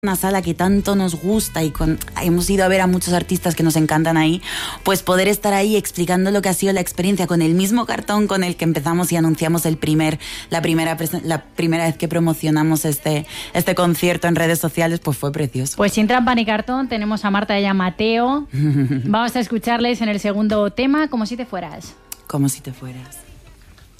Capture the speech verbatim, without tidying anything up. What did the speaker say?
una sala que tanto nos gusta y con, hemos ido a ver a muchos artistas que nos encantan ahí, pues poder estar ahí explicando lo que ha sido la experiencia con el mismo cartón con el que empezamos y anunciamos el primer, la primera, la primera vez que promocionamos este, este concierto en redes sociales, pues fue precioso. Pues sin trampa ni cartón tenemos a Marta y a Mateo. Vamos a escucharles en el segundo tema, Como si te fueras. Como si te fueras.